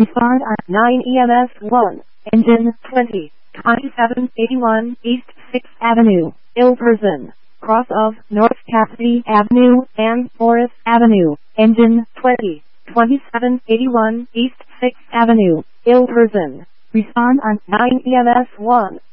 Respond on 9 EMS 1, engine 20, 2781 East 6th Avenue, Ilverston, cross of North Cassidy Avenue and Forest Avenue, engine 20, 2781 East 6th Avenue, Ilverston. Respond on 9 EMS 1.